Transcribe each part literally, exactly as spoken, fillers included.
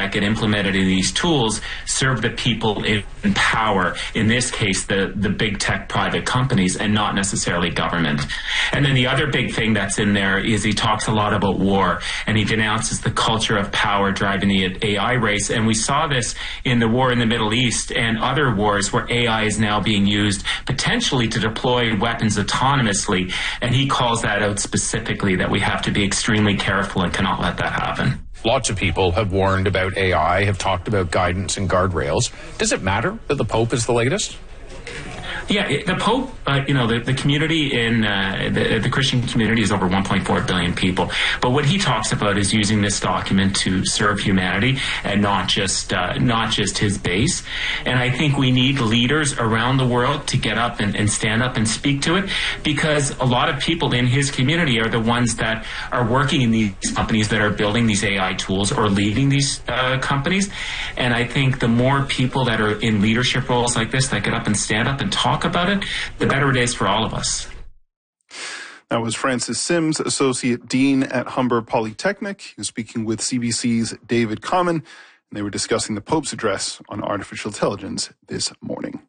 that get implemented in these tools serve the people in power, in this case, the, the big tech private companies, and not necessarily government. And then the other big thing that's in there is he talks a lot about war, and he denounces the culture of power driving the A I race. And we saw this in the war in the Middle East and other wars where A I is now being used potentially to deploy weapons autonomously. And he calls that out specifically, that we have to be extremely careful and cannot let that happen. Lots of people have warned about A I, have talked about guidance and guardrails. Does it matter that the Pope is the latest? Yeah, the Pope, uh, you know, the, the community in, uh, the, the Christian community is over one point four billion people. But what he talks about is using this document to serve humanity and not just, uh, not just his base. And I think we need leaders around the world to get up and, and stand up and speak to it, because a lot of people in his community are the ones that are working in these companies that are building these A I tools or leading these uh, companies. And I think the more people that are in leadership roles like this that get up and stand up and talk about it, the better it is for all of us. That was Francis Sims, Associate Dean at Humber Polytechnic. He was speaking with C B C's David Common, and they were discussing the Pope's address on artificial intelligence this morning.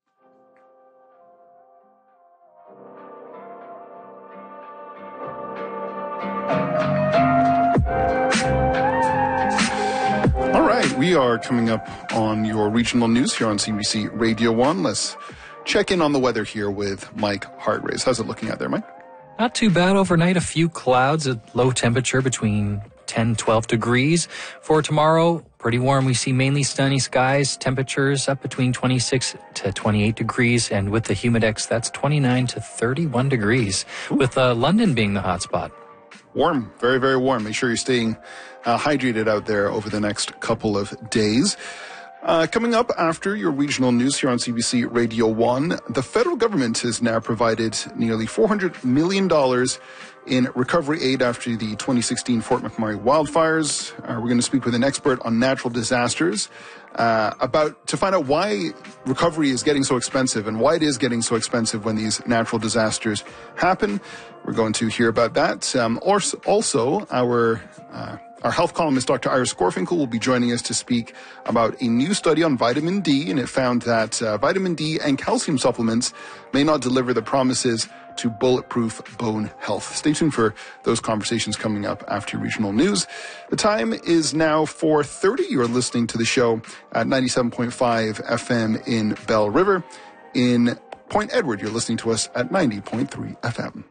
All right, we are coming up on your regional news here on C B C Radio one. Let's check in on the weather here with Mike Hargraves. How's it looking out there, Mike? Not too bad overnight. A few clouds, a low temperature between ten, twelve degrees. For tomorrow, pretty warm. We see mainly sunny skies. Temperatures up between twenty-six to twenty-eight degrees. And with the humidex, that's twenty-nine to thirty-one degrees, Ooh. with uh, London being the hot spot. Warm, very, very warm. Make sure you're staying uh, hydrated out there over the next couple of days. Uh, coming up after your regional news here on C B C Radio one, the federal government has now provided nearly four hundred million dollars in recovery aid after the twenty sixteen Fort McMurray wildfires. Uh, we're going to speak with an expert on natural disasters uh, about to find out why recovery is getting so expensive and why it is getting so expensive when these natural disasters happen. We're going to hear about that. Um, or also, our uh, Our health columnist, Doctor Iris Gorfinkel, will be joining us to speak about a new study on vitamin D, and it found that uh, vitamin D and calcium supplements may not deliver the promises to bulletproof bone health. Stay tuned for those conversations coming up after regional news. The time is now four thirty. You're listening to the show at ninety-seven point five F M in Bell River. In Point Edward, you're listening to us at ninety point three F M.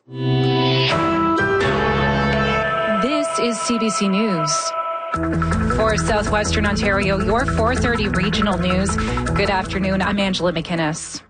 This is C B C News. For Southwestern Ontario, your four thirty regional news. Good afternoon. I'm Angela McInnes.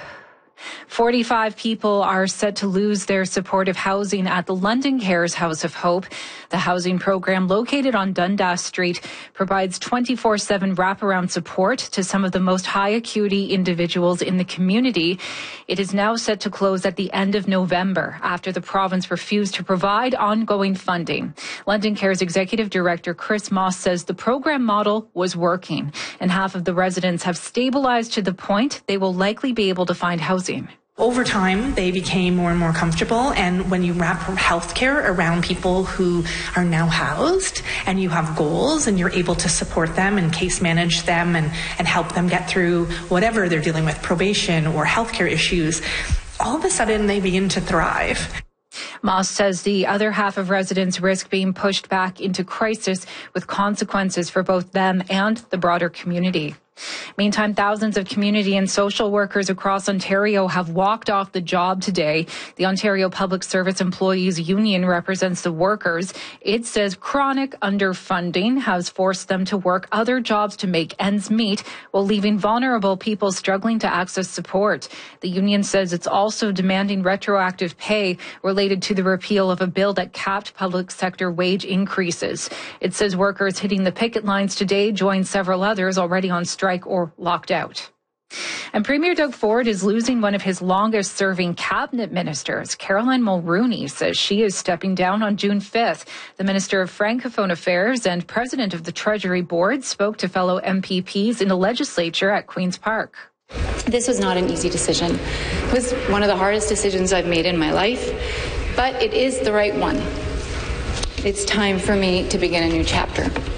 forty-five people are set to lose their supportive housing at the London Cares House of Hope. The housing program, located on Dundas Street, provides twenty-four seven wraparound support to some of the most high acuity individuals in the community. It is now set to close at the end of November after the province refused to provide ongoing funding. London Cares Executive Director Chris Moss says the program model was working, and half of the residents have stabilized to the point they will likely be able to find housing. Over time, they became more and more comfortable, and when you wrap healthcare around people who are now housed, and you have goals, and you're able to support them and case manage them and, and help them get through whatever they're dealing with, probation or healthcare issues, all of a sudden they begin to thrive. Moss says the other half of residents risk being pushed back into crisis with consequences for both them and the broader community. Meantime, thousands of community and social workers across Ontario have walked off the job today. The Ontario Public Service Employees Union represents the workers. It says chronic underfunding has forced them to work other jobs to make ends meet while leaving vulnerable people struggling to access support. The union says it's also demanding retroactive pay related to the repeal of a bill that capped public sector wage increases. It says workers hitting the picket lines today joined several others already on strike or locked out. And Premier Doug Ford is losing one of his longest-serving cabinet ministers. Caroline Mulroney says she is stepping down on June fifth. The Minister of Francophone Affairs and President of the Treasury Board spoke to fellow M P Ps in the legislature at Queen's Park. This was not an easy decision. It was one of the hardest decisions I've made in my life, but it is the right one. It's time for me to begin a new chapter.